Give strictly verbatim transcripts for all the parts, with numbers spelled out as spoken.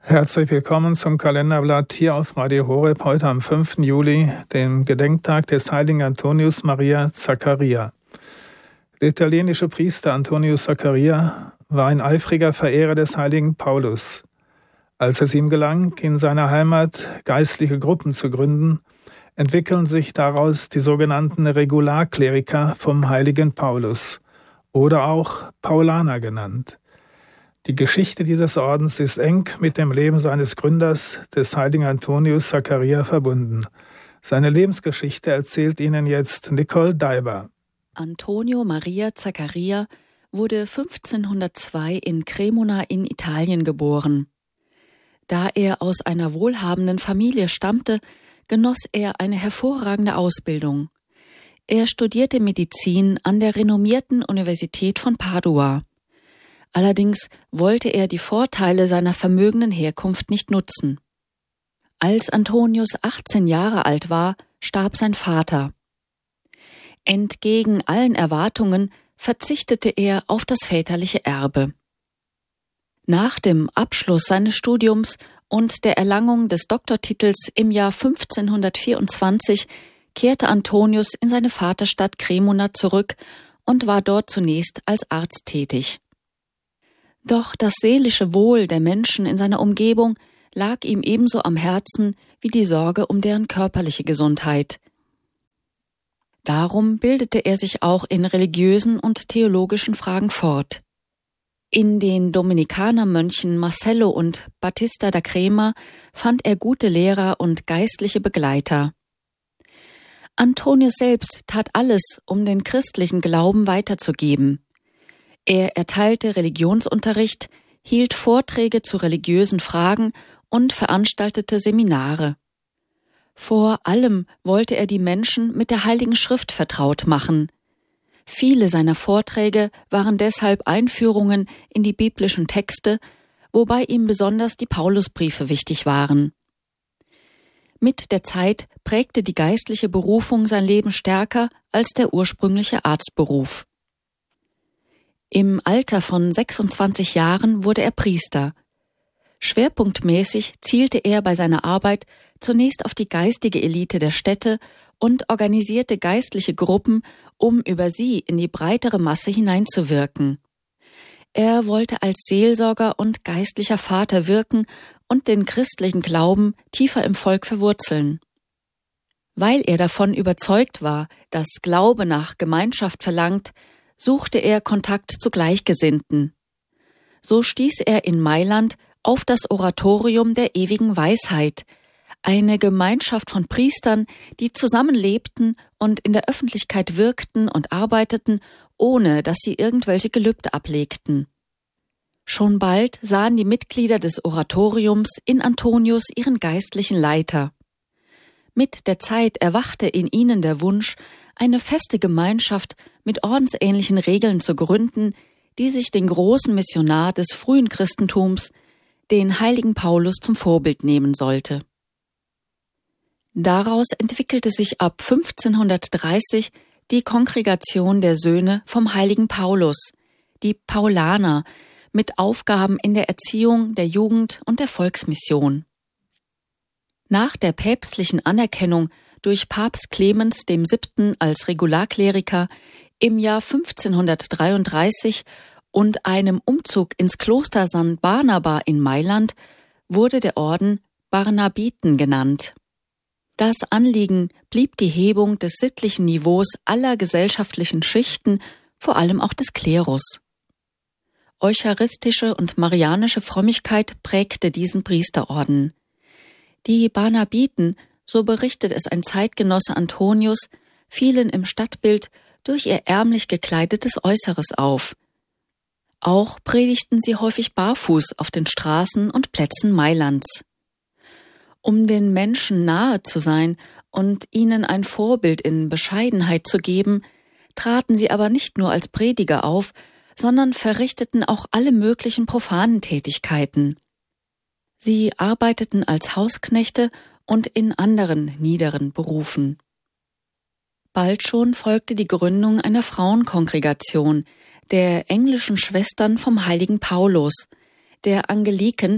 Herzlich willkommen zum Kalenderblatt hier auf Radio Horeb, heute am fünften Juli, dem Gedenktag des heiligen Antonius Maria Zaccaria. Der italienische Priester Antonio Zaccaria war ein eifriger Verehrer des heiligen Paulus. Als es ihm gelang, in seiner Heimat geistliche Gruppen zu gründen, entwickeln sich daraus die sogenannten Regularkleriker vom heiligen Paulus oder auch Paulaner genannt. Die Geschichte dieses Ordens ist eng mit dem Leben seines Gründers, des heiligen Antonius Zaccaria, verbunden. Seine Lebensgeschichte erzählt Ihnen jetzt Nicole Daiber. Antonio Maria Zaccaria wurde fünfzehnhundertzwei in Cremona in Italien geboren. Da er aus einer wohlhabenden Familie stammte, genoss er eine hervorragende Ausbildung. Er studierte Medizin an der renommierten Universität von Padua. Allerdings wollte er die Vorteile seiner vermögenden Herkunft nicht nutzen. Als Antonius achtzehn Jahre alt war, starb sein Vater. Entgegen allen Erwartungen verzichtete er auf das väterliche Erbe. Nach dem Abschluss seines Studiums und der Erlangung des Doktortitels im Jahr fünfzehnhundertvierundzwanzig kehrte Antonius in seine Vaterstadt Cremona zurück und war dort zunächst als Arzt tätig. Doch das seelische Wohl der Menschen in seiner Umgebung lag ihm ebenso am Herzen wie die Sorge um deren körperliche Gesundheit. Darum bildete er sich auch in religiösen und theologischen Fragen fort. In den Dominikanermönchen Marcello und Battista da Crema fand er gute Lehrer und geistliche Begleiter. Antonius selbst tat alles, um den christlichen Glauben weiterzugeben. Er erteilte Religionsunterricht, hielt Vorträge zu religiösen Fragen und veranstaltete Seminare. Vor allem wollte er die Menschen mit der Heiligen Schrift vertraut machen. Viele seiner Vorträge waren deshalb Einführungen in die biblischen Texte, wobei ihm besonders die Paulusbriefe wichtig waren. Mit der Zeit prägte die geistliche Berufung sein Leben stärker als der ursprüngliche Arztberuf. Im Alter von sechsundzwanzig Jahren wurde er Priester. Schwerpunktmäßig zielte er bei seiner Arbeit zunächst auf die geistige Elite der Städte und organisierte geistliche Gruppen, um über sie in die breitere Masse hineinzuwirken. Er wollte als Seelsorger und geistlicher Vater wirken und den christlichen Glauben tiefer im Volk verwurzeln. Weil er davon überzeugt war, dass Glaube nach Gemeinschaft verlangt, suchte er Kontakt zu Gleichgesinnten. So stieß er in Mailand auf das Oratorium der ewigen Weisheit, eine Gemeinschaft von Priestern, die zusammenlebten und in der Öffentlichkeit wirkten und arbeiteten, ohne dass sie irgendwelche Gelübde ablegten. Schon bald sahen die Mitglieder des Oratoriums in Antonius ihren geistlichen Leiter. Mit der Zeit erwachte in ihnen der Wunsch, eine feste Gemeinschaft mit ordensähnlichen Regeln zu gründen, die sich den großen Missionar des frühen Christentums, den heiligen Paulus, zum Vorbild nehmen sollte. Daraus entwickelte sich ab fünfzehnhundertdreißig die Kongregation der Söhne vom heiligen Paulus, die Paulaner, mit Aufgaben in der Erziehung, der Jugend und der Volksmission. Nach der päpstlichen Anerkennung durch Papst Clemens der Siebte als Regularkleriker im Jahr fünfzehnhundertdreiunddreißig und einem Umzug ins Kloster San Barnaba in Mailand wurde der Orden Barnabiten genannt. Das Anliegen blieb die Hebung des sittlichen Niveaus aller gesellschaftlichen Schichten, vor allem auch des Klerus. Eucharistische und marianische Frömmigkeit prägte diesen Priesterorden. Die Barnabiten, so berichtet es ein Zeitgenosse Antonius, fielen im Stadtbild durch ihr ärmlich gekleidetes Äußeres auf. Auch predigten sie häufig barfuß auf den Straßen und Plätzen Mailands. Um den Menschen nahe zu sein und ihnen ein Vorbild in Bescheidenheit zu geben, traten sie aber nicht nur als Prediger auf, sondern verrichteten auch alle möglichen profanen Tätigkeiten. Sie arbeiteten als Hausknechte und in anderen niederen Berufen. Bald schon folgte die Gründung einer Frauenkongregation, der englischen Schwestern vom heiligen Paulus, der Angeliken,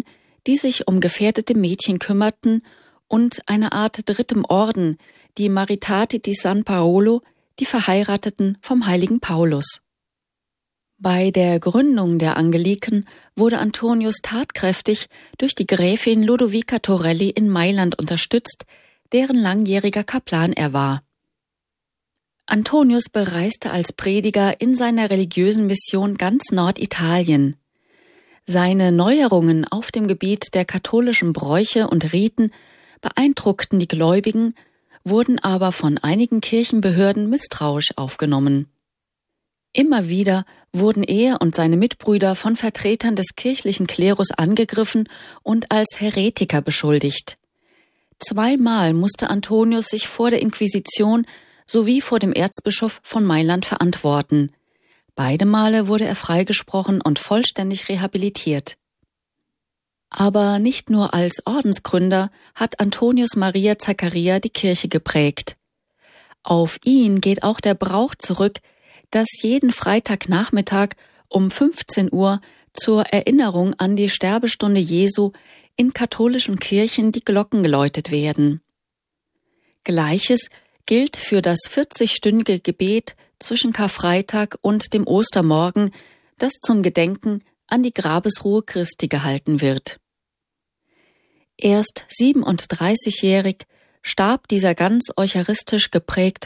die sich um gefährdete Mädchen kümmerten, und eine Art drittem Orden, die Maritati di San Paolo, die Verheirateten vom heiligen Paulus. Bei der Gründung der Angeliken wurde Antonius tatkräftig durch die Gräfin Lodovica Torelli in Mailand unterstützt, deren langjähriger Kaplan er war. Antonius bereiste als Prediger in seiner religiösen Mission ganz Norditalien. Seine Neuerungen auf dem Gebiet der katholischen Bräuche und Riten beeindruckten die Gläubigen, wurden aber von einigen Kirchenbehörden misstrauisch aufgenommen. Immer wieder wurden er und seine Mitbrüder von Vertretern des kirchlichen Klerus angegriffen und als Heretiker beschuldigt. Zweimal musste Antonius sich vor der Inquisition sowie vor dem Erzbischof von Mailand verantworten. Beide Male wurde er freigesprochen und vollständig rehabilitiert. Aber nicht nur als Ordensgründer hat Antonius Maria Zaccaria die Kirche geprägt. Auf ihn geht auch der Brauch zurück, dass jeden Freitagnachmittag um fünfzehn Uhr zur Erinnerung an die Sterbestunde Jesu in katholischen Kirchen die Glocken geläutet werden. Gleiches gilt für das vierzigstündige Gebet zwischen Karfreitag und dem Ostermorgen, das zum Gedenken an die Grabesruhe Christi gehalten wird. Erst siebenunddreißigjährig starb dieser ganz eucharistisch geprägte